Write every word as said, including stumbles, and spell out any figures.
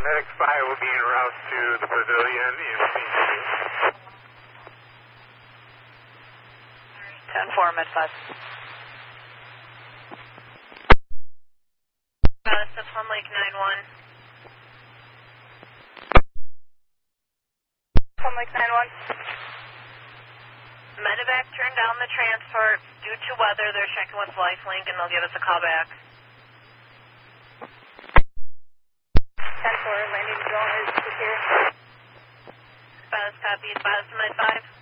Medic five will be en route to the pavilion in Phoenix. ten four, Med five. This is Plum Lake nine one. Plum Lake nine one. Medevac turned down the transport due to weather. They're checking with Lifelink and they'll give us a call back. ten four, landing zone is secure. Buzz, copy. Buzz, Med five.